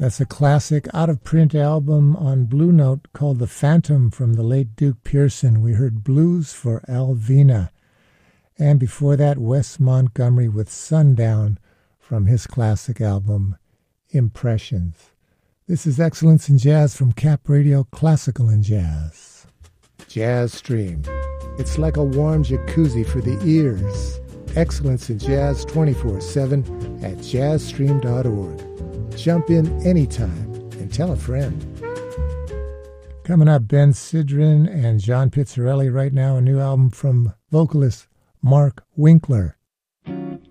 That's a classic out-of-print album on Blue Note called The Phantom from the late Duke Pearson. We heard Blues for Alvina. And before that, Wes Montgomery with Sundown from his classic album, Impressions. This is Excellence in Jazz from Cap Radio, Classical and Jazz. Jazz Stream. It's like a warm jacuzzi for the ears. Excellence in Jazz 24/7 at jazzstream.org. Jump in anytime and tell a friend. Coming up, Ben Sidran and John Pizzarelli right now, a new album from vocalist Mark Winkler.